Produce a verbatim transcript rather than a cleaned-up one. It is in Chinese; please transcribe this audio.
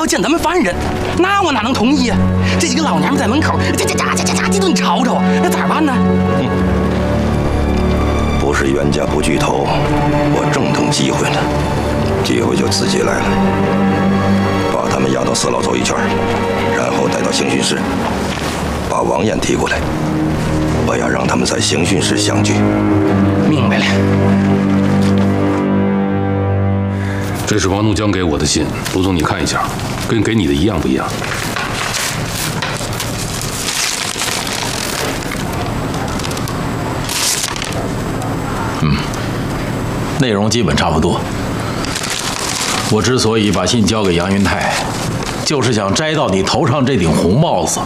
要见咱们犯人，那我哪能同意呀？这几个老娘们在门口，这这这这这这顿吵吵，那咋办呢？ 嗯，不是冤家不聚头，我正等机会呢，机会就自己来了。把他们押到四牢走一圈，然后带到刑讯室，把王艳提过来，我要让他们在刑讯室相聚。 明白了。 这是王怒江给我的信，卢总你看一下，跟给你的一样不一样？ 嗯，内容基本差不多。我之所以把信交给杨云泰，就是想摘到你头上这顶红帽子。